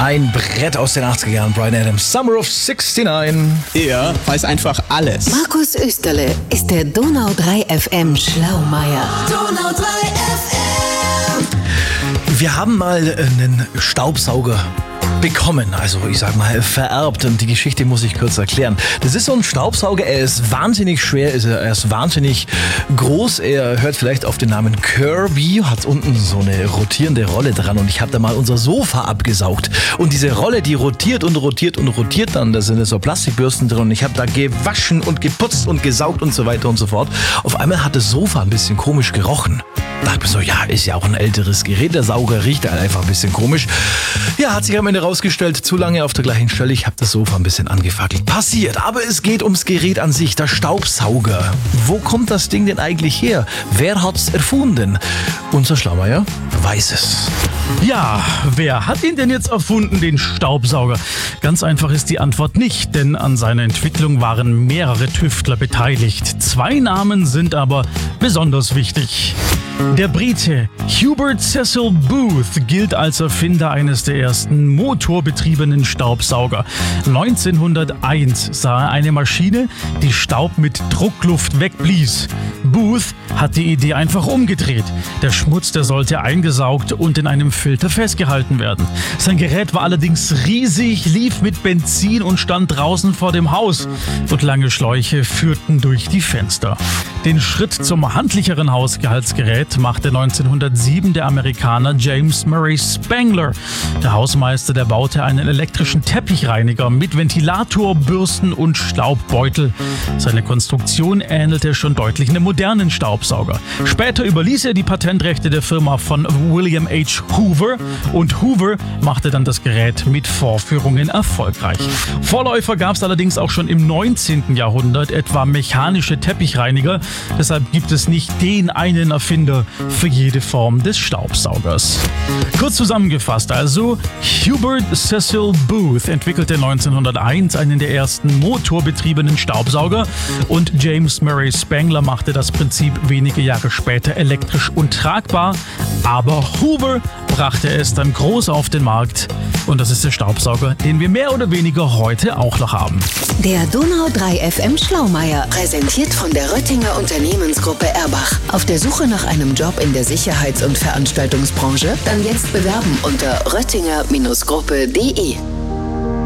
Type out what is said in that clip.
Ein Brett aus den 80er Jahren, Bryan Adams, Summer of 69. Er weiß einfach alles. Markus Österle ist der Donau 3 FM Schlaumeier. Donau 3 FM. Wir haben mal einen Staubsauger bekommen, also ich sag mal vererbt, und die Geschichte muss ich kurz erklären. Das ist so ein Staubsauger, er ist wahnsinnig schwer, er ist wahnsinnig groß, er hört vielleicht auf den Namen Kirby, hat unten so eine rotierende Rolle dran, und ich habe da mal unser Sofa abgesaugt, und diese Rolle, die rotiert und rotiert und rotiert dann, da sind so Plastikbürsten drin, und ich habe da gewaschen und geputzt und gesaugt und so weiter und so fort. Auf einmal hat das Sofa ein bisschen komisch gerochen. Da dachte ich mir so, ja, ist ja auch ein älteres Gerät, der Sauger riecht halt einfach ein bisschen komisch. Ja, hat sich am Ende rausgestellt, zu lange auf der gleichen Stelle, ich habe das Sofa ein bisschen angefackelt. Passiert, aber es geht ums Gerät an sich, der Staubsauger. Wo kommt das Ding denn eigentlich her? Wer hat's erfunden? Unser Schlaumeier weiß es. Ja, wer hat ihn denn jetzt erfunden, den Staubsauger? Ganz einfach ist die Antwort nicht, denn an seiner Entwicklung waren mehrere Tüftler beteiligt. 2 Namen sind aber besonders wichtig. Der Brite Hubert Cecil Booth gilt als Erfinder eines der ersten motorbetriebenen Staubsauger. 1901 sah er eine Maschine, die Staub mit Druckluft wegblies. Booth hat die Idee einfach umgedreht. Der Schmutz, der sollte eingesaugt und in einem Filter festgehalten werden. Sein Gerät war allerdings riesig, lief mit Benzin und stand draußen vor dem Haus. Und lange Schläuche führten durch die Fenster. Den Schritt zum handlicheren Hausgehaltsgerät machte 1907 der Amerikaner James Murray Spangler. Der Hausmeister, der baute einen elektrischen Teppichreiniger mit Ventilator, Bürsten und Staubbeutel. Seine Konstruktion ähnelte schon deutlich einem modernen Staubsauger. Später überließ er die Patentrechte der Firma von William H. Hoover, und Hoover machte dann das Gerät mit Vorführungen erfolgreich. Vorläufer gab es allerdings auch schon im 19. Jahrhundert, etwa mechanische Teppichreiniger. Deshalb gibt es nicht den einen Erfinder für jede Form des Staubsaugers. Kurz zusammengefasst also, Hubert Cecil Booth entwickelte 1901 einen der ersten motorbetriebenen Staubsauger, und James Murray Spangler machte das Prinzip wenige Jahre später elektrisch untragbar, aber Hoover brachte es dann groß auf den Markt, und das ist der Staubsauger, den wir mehr oder weniger heute auch noch haben. Der Donau 3 FM Schlaumeier, präsentiert von der Röttinger Unternehmensgruppe Erbach. Auf der Suche nach einem Job in der Sicherheits- und Veranstaltungsbranche? Dann jetzt bewerben unter röttinger-gruppe.de.